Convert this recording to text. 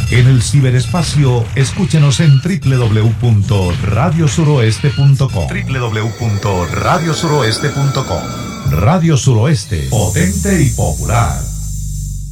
En el ciberespacio, escúchenos en www.radiosuroeste.com. www.radiosuroeste.com. Radio Suroeste, potente y popular.